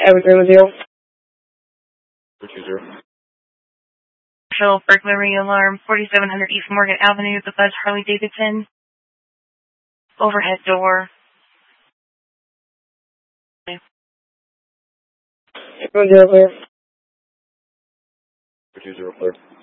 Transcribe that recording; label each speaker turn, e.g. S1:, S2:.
S1: I agree with you.
S2: 420.
S3: Commercial burglary alarm, 4700 East Morgan Avenue, the Buzz Harley Davidson. Overhead door.
S1: 420 clear.
S2: 420 clear.